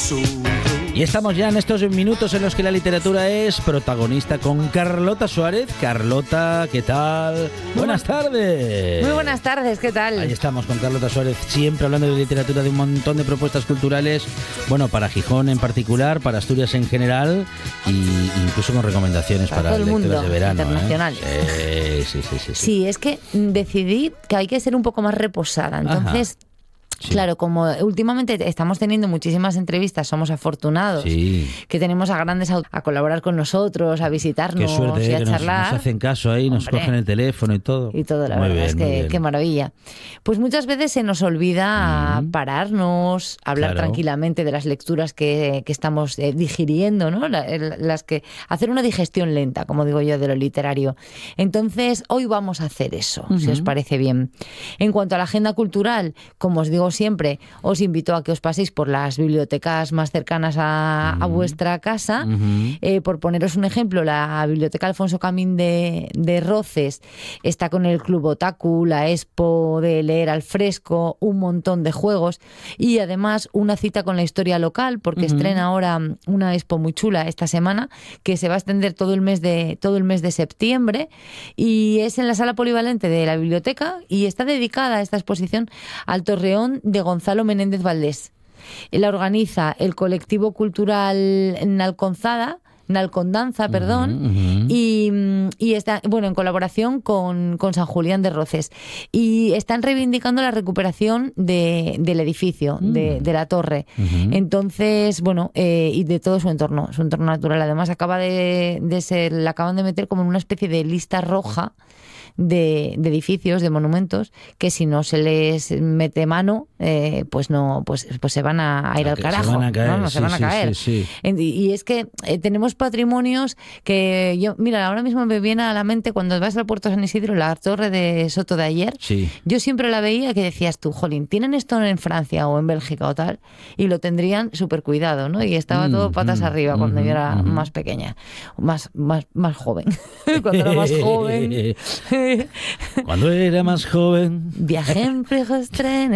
Y estamos ya en estos minutos en los que la literatura es protagonista con Carlota Suárez. Carlota, ¿qué tal? Buenas tardes. Muy buenas tardes, ¿qué tal? Ahí estamos con Carlota Suárez, siempre hablando de literatura, de un montón de propuestas culturales, bueno, para Gijón en particular, para Asturias en general, y incluso con recomendaciones para todo el lecturas mundo, de verano. internacionales. Sí. Sí, es que decidí que hay que ser un poco más reposada, entonces... Sí. Claro, como últimamente estamos teniendo muchísimas entrevistas, somos afortunados que tenemos a grandes a colaborar con nosotros, a visitarnos. Qué suerte, y a que charlar. nos hacen caso ahí, nos cogen el teléfono y todo. Y todo, la verdad es que qué maravilla. Pues muchas veces se nos olvida pararnos, hablar tranquilamente de las lecturas que estamos digiriendo, ¿no? Las que hacer una digestión lenta, como digo yo, de lo literario. Entonces, hoy vamos a hacer eso, si os parece bien. En cuanto a la agenda cultural, como os digo siempre, os invito a que os paséis por las bibliotecas más cercanas a vuestra casa. Por poneros un ejemplo, la Biblioteca Alfonso Camín de Roces está con el Club Otaku, la Expo de leer al fresco, un montón de juegos y además una cita con la historia local, porque estrena ahora una Expo muy chula esta semana que se va a extender todo el mes de septiembre, y es en la sala polivalente de la biblioteca y está dedicada esta exposición al Torreón de Gonzalo Menéndez Valdés. La organiza el colectivo cultural Nalcondanza, y está, bueno, en colaboración con San Julián de Roces, y están reivindicando la recuperación del edificio, de la torre. Entonces, bueno, y de todo su entorno natural. Además, la acaban de meter como en una especie de lista roja de edificios, de monumentos, que si no se les mete mano, pues se van a ir al carajo. Se van a caer. Se van a caer. Sí. Y es que tenemos patrimonios que mira, ahora mismo me viene a la mente cuando vas al puerto de San Isidro, la torre de Soto de ayer. Sí. Yo siempre la veía que decías tú, jolín, tienen esto en Francia o en Bélgica o tal, y lo tendrían súper cuidado, ¿no? Y estaba todo patas arriba cuando yo era más pequeña, más joven. Cuando era más joven. Cuando era más joven. Viajé en flejos trenes.